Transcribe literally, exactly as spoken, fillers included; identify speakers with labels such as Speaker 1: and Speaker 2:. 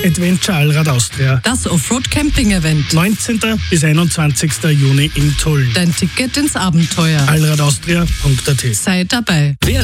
Speaker 1: Adventure Allrad Austria.
Speaker 2: Das Offroad-Camping-Event.
Speaker 1: neunzehnten bis einundzwanzigsten Juni in Tulln.
Speaker 2: Dein Ticket ins Abenteuer.
Speaker 1: allradaustria punkt at.
Speaker 2: Sei dabei.